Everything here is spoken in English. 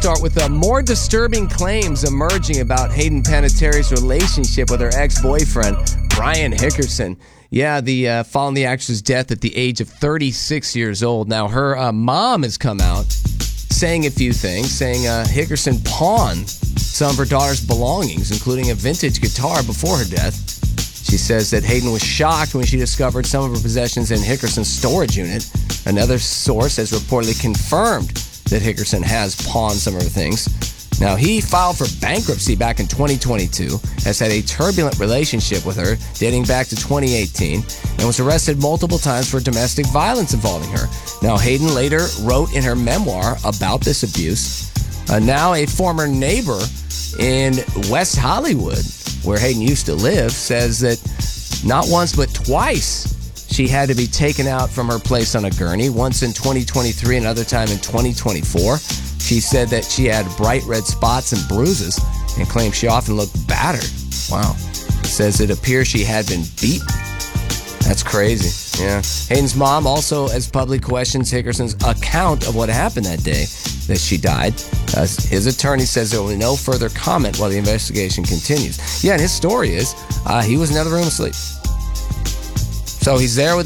start with more disturbing claims emerging about Hayden Panettiere's relationship with her ex-boyfriend, Brian Hickerson. Yeah, following the actress's death at the age of 36 years old. Now, her mom has come out saying a few things, saying Hickerson pawned some of her daughter's belongings, including a vintage guitar, before her death. She says that Hayden was shocked when she discovered some of her possessions in Hickerson's storage unit. Another source has reportedly confirmed that Hickerson has pawned some of her things. Now, he filed for bankruptcy back in 2022, has had a turbulent relationship with her dating back to 2018, and was arrested multiple times for domestic violence involving her. Now, Hayden later wrote in her memoir about this abuse. Now, a former neighbor in West Hollywood, where Hayden used to live, says that not once but twice she had to be taken out from her place on a gurney, once in 2023, another time in 2024. She said that she had bright red spots and bruises and claimed she often looked battered. Wow. Says it appears she had been beaten. That's crazy. Yeah. Hayden's mom also has publicly questioned Hickerson's account of what happened that day that she died. His attorney says there will be no further comment while the investigation continues. Yeah, and his story is he was in another room asleep. So he's there with